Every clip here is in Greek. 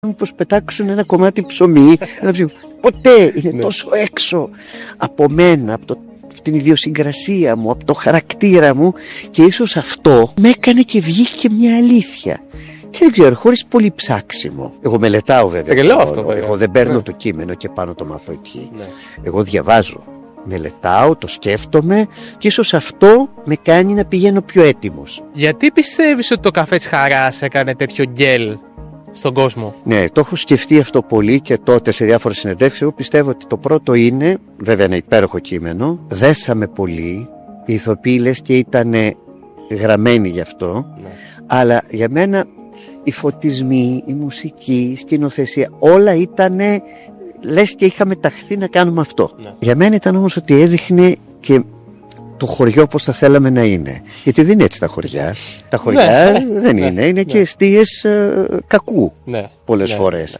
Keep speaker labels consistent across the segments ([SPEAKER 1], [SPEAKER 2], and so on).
[SPEAKER 1] πως πετάξουν ένα κομμάτι ψωμί. Ποτέ είναι τόσο έξω από μένα, από την ιδιοσυγκρασία μου, από το χαρακτήρα μου, και ίσως αυτό με έκανε και βγήκε μια αλήθεια. Και δεν ξέρω, χωρίς πολύ ψάξιμο. Εγώ μελετάω βέβαια. Εγώ δεν παίρνω το κείμενο και πάνω το μάθω εκεί. Εγώ διαβάζω. Μελετάω, το σκέφτομαι και ίσως αυτό με κάνει να πηγαίνω πιο έτοιμος.
[SPEAKER 2] Γιατί πιστεύεις ότι το καφέ της Χαράς έκανε τέτοιο γκέλ στον κόσμο?
[SPEAKER 1] Ναι, το έχω σκεφτεί αυτό πολύ και τότε σε διάφορες συνεντεύξεις. Εγώ πιστεύω ότι το πρώτο είναι, βέβαια ένα υπέροχο κείμενο, δέσαμε πολύ, οι ηθοποιοί λες και ήταν γραμμένοι γι' αυτό, αλλά για μένα οι φωτισμοί, η μουσική, η σκηνοθεσία, όλα ήτανε, λες και είχαμε ταχθεί να κάνουμε αυτό. Για μένα ήταν όμως ότι έδειχνε και το χωριό πώς θα θέλαμε να είναι. Γιατί δεν είναι έτσι τα χωριά. Τα χωριά δεν είναι και εστίες κακού πολλές φορές.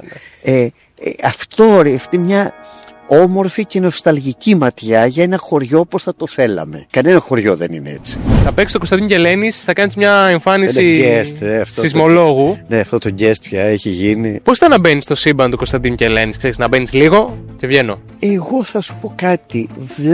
[SPEAKER 1] Αυτή μια όμορφη και νοσταλγική ματιά για ένα χωριό όπως θα το θέλαμε. Κανένα χωριό δεν είναι έτσι.
[SPEAKER 2] Θα παίξεις το Κωνσταντίνο Κελένης, θα κάνεις μια εμφάνιση σεισμολόγου.
[SPEAKER 1] Ναι, αυτό το guest πια έχει γίνει.
[SPEAKER 2] Πώς ήταν να μπαίνεις στο σύμπαν του Κωνσταντίνου Κελένης? Ξέρεις, να μπαίνεις λίγο και βγαίνω.
[SPEAKER 1] Εγώ θα σου πω κάτι.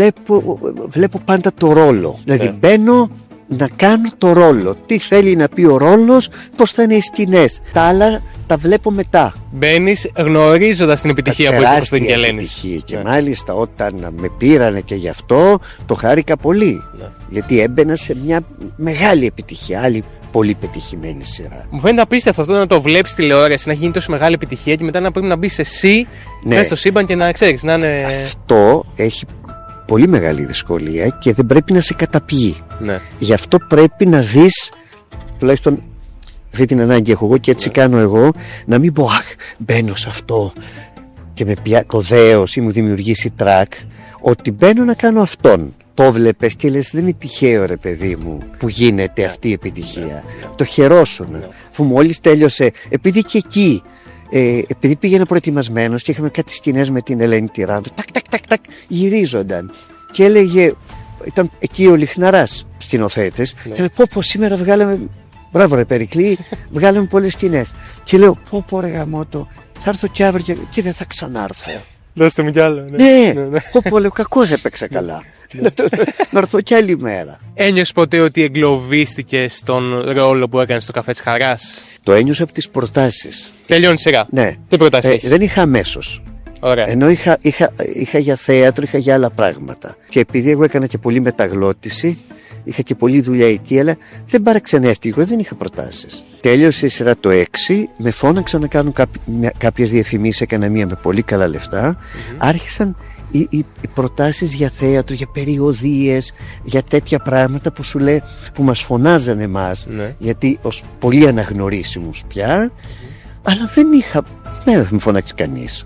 [SPEAKER 1] Βλέπω πάντα το ρόλο. Δηλαδή μπαίνω να κάνω το ρόλο. Τι θέλει να πει ο ρόλος, πώς θα είναι οι σκηνές. Τα άλλα τα βλέπω μετά.
[SPEAKER 2] Μπαίνεις γνωρίζοντας την επιτυχία που έχει ο Κωνσταντίνος Κελένης.
[SPEAKER 1] Και μάλιστα όταν με πήρανε και γι' αυτό το χάρηκα πολύ. Γιατί έμπαινα σε μια μεγάλη επιτυχία, άλλη πολύ πετυχημένη σειρά.
[SPEAKER 2] Μου φαίνεται απίστευτο αυτό να το βλέπεις τηλεόραση, να έχει γίνει τόσο μεγάλη επιτυχία και μετά να πρέπει να μπεις εσύ μέσα στο σύμπαν και να ξέρεις να είναι.
[SPEAKER 1] Αυτό έχει πολύ μεγάλη δυσκολία και δεν πρέπει να σε καταπιεί. Γι' αυτό πρέπει να δεις, τουλάχιστον αυτή την ανάγκη έχω εγώ και έτσι κάνω εγώ, να μην πω αχ, μπαίνω σε αυτό και με το δέος ή μου δημιουργήσει τρακ, ότι μπαίνω να κάνω αυτόν. Το βλέπεις και λες δεν είναι τυχαίο ρε παιδί μου που γίνεται αυτή η επιτυχία. Το χαιρόσουν. Αφού μόλις τέλειωσε, επειδή και εκεί επειδή πήγαινα προετοιμασμένος και είχαμε κάτι σκηνές με την Ελένη Τυράννου, τάκ, γυρίζονταν και έλεγε, ήταν εκεί ο Λιχναράς σκηνοθέτης, και λέει πω σήμερα βγάλαμε, μπράβο ρε Περικλή, βγάλαμε πολλές σκηνές, και λέω πω ρε γαμώτο, θα έρθω κι αύριο και δεν θα ξανάρθω.
[SPEAKER 2] Δώστε μου κι άλλο.
[SPEAKER 1] Ναι. Λέω κακώς έπαιξα καλά. Να έρθω κι άλλη μέρα.
[SPEAKER 2] Ένιωσες ποτέ ότι εγκλωβίστηκες στον ρόλο που έκανες στο Καφέ της Χαράς?
[SPEAKER 1] Το ένιωσα από τις προτάσεις.
[SPEAKER 2] Τελειώνει σειρά.
[SPEAKER 1] Ναι.
[SPEAKER 2] Τι προτάσεις?
[SPEAKER 1] Δεν είχα αμέσως.
[SPEAKER 2] Ωραία.
[SPEAKER 1] Ενώ είχα για θέατρο, είχα για άλλα πράγματα. Και επειδή εγώ έκανα και πολύ μεταγλώτηση, είχα και πολλή δουλειά εκεί, αλλά δεν παραξενεύτηκα, δεν είχα προτάσεις. Τέλειωσε η σειρά το 6, με φώναξαν να κάνουν κάποιες διαφημίσεις, έκανα μία με πολύ καλά λεφτά. Άρχισαν οι προτάσεις για θέατρο, για περιοδίες, για τέτοια πράγματα που σου λέει, που μας φωνάζανε εμάς, γιατί ως πολύ αναγνωρίσιμους πια, αλλά δεν είχα, δεν με φωνάξει κανείς.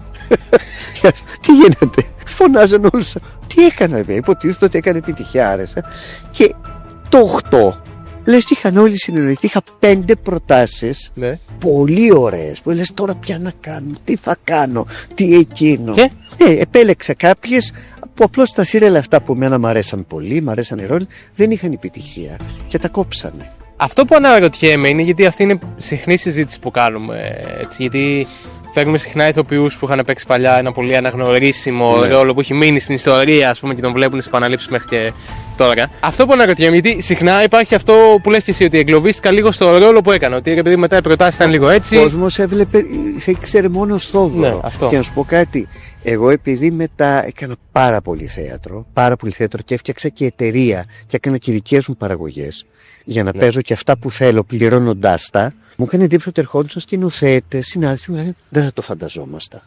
[SPEAKER 1] Τι γίνεται, φωνάζανε όλους. Τι έκανα, υποτίθεται ότι έκανε επιτυχία, άρεσε. Και το 8, λες είχαν όλοι συνεννοηθεί, είχα 5 προτάσεις, πολύ ωραίες, που λες τώρα πια να κάνω, τι θα κάνω, τι εκείνο.
[SPEAKER 2] Και?
[SPEAKER 1] Επέλεξα κάποιες που απλώς τα σύρελα αυτά που εμένα μου αρέσαν πολύ, μου αρέσαν οι ρόλοι, δεν είχαν επιτυχία και τα κόψανε.
[SPEAKER 2] Αυτό που αναρωτιέμαι είναι, γιατί αυτή είναι συχνή συζήτηση που κάνουμε, έτσι, γιατί φέρνουμε συχνά ηθοποιούς που είχαν παίξει παλιά ένα πολύ αναγνωρίσιμο ρόλο που έχει μείνει στην ιστορία, ας πούμε, και τον βλέπουν στις επαναλήψεις μέχρι και τώρα. Αυτό που αναρωτιέμαι, γιατί συχνά υπάρχει αυτό που λες και εσύ, ότι εγκλωβίστηκα λίγο στο ρόλο που έκανα. Ότι επειδή μετά οι προτάσεις ήταν λίγο έτσι.
[SPEAKER 1] Ο κόσμος έβλεπε, σε ήξερε μόνο Θόδωρο. Και να σου πω κάτι. Εγώ επειδή μετά έκανα πάρα πολύ θέατρο και έφτιαξα και εταιρεία και έκανα και δικές μου παραγωγές για να παίζω και αυτά που θέλω πληρώνοντάς τα, μου έκανε εντύπωση ότι ερχόντουσαν σκηνοθέτες, συνάδελφοι, δεν θα το φανταζόμασταν.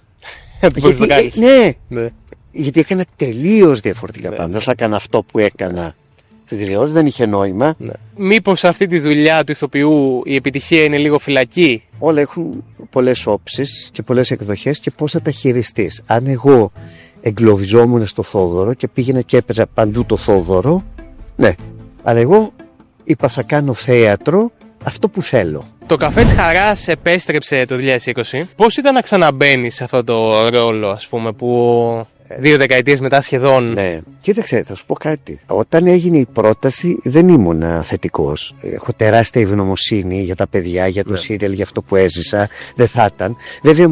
[SPEAKER 1] Γιατί έκανα τελείως διαφορετικά πράγματα. Δεν θα έκανα αυτό που έκανα στην τηλεόραση, δεν είχε νόημα.
[SPEAKER 2] Μήπως σε αυτή τη δουλειά του ηθοποιού η επιτυχία είναι λίγο φυλακή?
[SPEAKER 1] Όλα έχουν πολλές όψεις και πολλές εκδοχές και πώς θα τα χειριστείς. Αν εγώ εγκλωβιζόμουν στο Θόδωρο και πήγαινα και έπαιζα παντού το Θόδωρο, ναι, αλλά εγώ είπα θα κάνω θέατρο αυτό που θέλω.
[SPEAKER 2] Το Καφέ της Χαράς επέστρεψε το 2020. Πώς ήταν να ξαναμπαίνεις σε αυτό το ρόλο, ας πούμε, που 2 δεκαετίες μετά σχεδόν?
[SPEAKER 1] Ναι, κοίταξε, θα σου πω κάτι. Όταν έγινε η πρόταση δεν ήμουν θετικός. Έχω τεράστια ευγνωμοσύνη για τα παιδιά, για το σύριαλ, για αυτό που έζησα. Δεν θα ήταν. Βέβαια